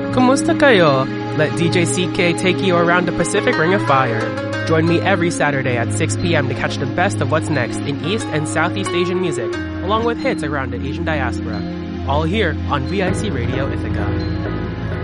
Kumusta kayo? Let DJ CK take you around the Pacific Ring of Fire. Join me every Saturday at 6 p.m. to catch the best of what's next in East and Southeast Asian music, along with hits around the Asian diaspora. All here on VIC Radio Ithaca.